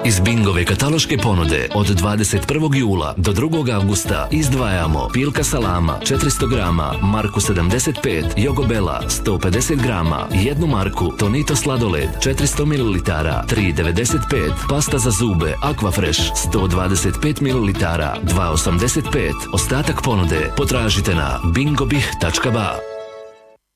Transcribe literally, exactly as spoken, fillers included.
Iz Bingove kataloške ponude od dvadeset prvog jula do drugog avgusta izdvajamo Pilka salama četiristo grama, Marku sedamdeset pet, Jogobela sto pedeset grama, jednu marku Tonito sladoled četiristo mililitara, tri devedeset pet, pasta za zube Aquafresh sto dvadeset pet mililitara, dva osamdeset pet. Ostatak ponude potražite na bingobih tačka ba.